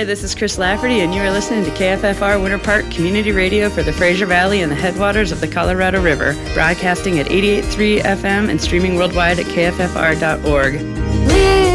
Hi, this is Chris Lafferty, and you are listening to KFFR Winter Park Community Radio for the Fraser Valley and the headwaters of the Colorado River, broadcasting at 88.3 FM and streaming worldwide at kffr.org.